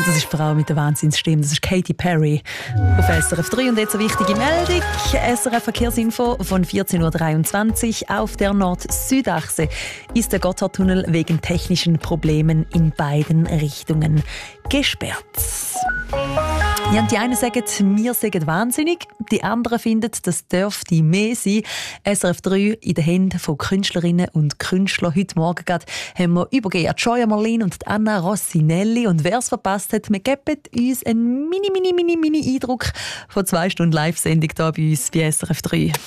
Und das ist die Frau mit der Wahnsinnsstimme. Das ist Katy Perry auf SRF 3. Und jetzt eine wichtige Meldung. SRF Verkehrsinfo von 14.23 Uhr. Auf der Nord-Süd-Achse ist der Gotthardtunnel wegen technischen Problemen in beiden Richtungen gesperrt. Ja, die einen sagen, wir seien wahnsinnig. Die anderen finden, das dürfte mehr sein. SRF 3 in den Händen von Künstlerinnen und Künstlern. Heute Morgen gerade haben wir übergeben an Gioia Marlin und Anna Rossinelli. Und wer es verpasst hat, wir geben uns einen Mini-Eindruck von 2 Stunden Live-Sendung hier bei uns bei SRF 3.